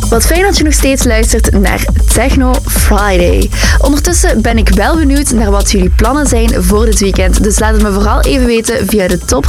Wat fijn dat je nog steeds luistert naar Techno Friday. Ondertussen ben ik wel benieuwd naar wat jullie plannen zijn voor dit weekend. Dus laat het me vooral even weten via de top